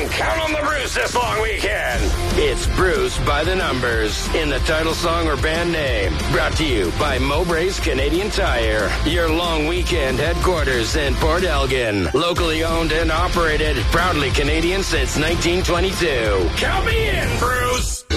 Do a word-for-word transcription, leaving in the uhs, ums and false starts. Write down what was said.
and count on the Bruce this long weekend. It's Bruce by the Numbers in the title song or band name. Brought to you by Mowbray's Canadian Tire, your long weekend headquarters in Port Elgin. Locally owned and operated, proudly Canadian since nineteen twenty-two. Count me in, Bruce.